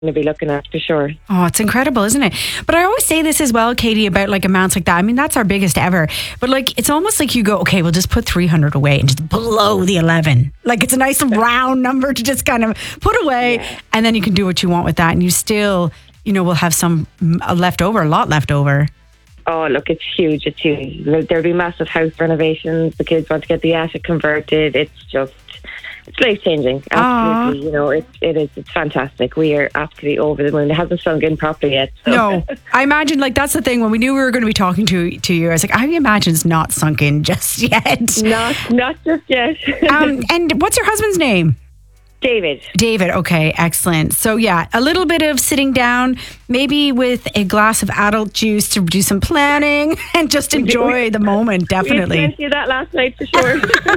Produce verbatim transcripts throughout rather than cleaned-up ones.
to be looking at for sure. Oh, it's incredible, isn't it? But I always say this as well, Katie, about like amounts like that. I mean, that's our biggest ever. But like, it's almost like you go, okay, we'll just put three hundred away and just blow the eleven. Like, it's a nice round number to just kind of put away, yeah. And then you can do what you want with that, and you still, you know, will have some left over, a lot left over. Oh, look, it's huge. It's huge. There'll be massive house renovations. The kids want to get the attic converted. It's just, it's life changing. Absolutely. Aww. You know, it, it is. It's fantastic. We are absolutely over the moon. It hasn't sunk in properly yet. So. No, I imagine like that's the thing. When we knew we were going to be talking to to you, I was like, I imagine it's not sunk in just yet. Not, not just yet. um, and what's your husband's name? David. David, okay, excellent. So yeah, a little bit of sitting down, maybe with a glass of adult juice to do some planning and just enjoy the moment, definitely. We had plenty of that last night for sure.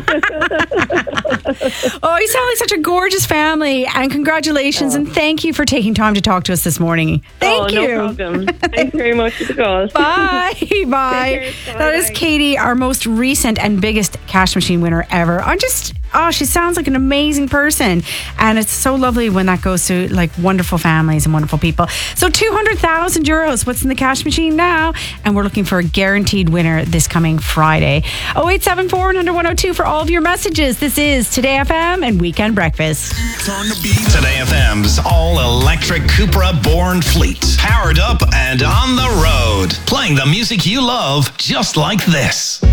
Oh, you sound like such a gorgeous family, and congratulations, oh. and thank you for taking time to talk to us this morning. Thank oh, you. No problem. Thanks very much for the call. Bye. Bye. Bye. That is Katie, our most recent and biggest cash machine winner ever. I'm just... Oh, she sounds like an amazing person. And it's so lovely when that goes to like wonderful families and wonderful people. So two hundred thousand euros. What's in the cash machine now? And we're looking for a guaranteed winner this coming Friday. oh eight seven four, one hundred, one oh two for all of your messages. This is Today F M and Weekend Breakfast. Today F M's all-electric Cupra Born Fleet. Powered up and on the road. Playing the music you love just like this.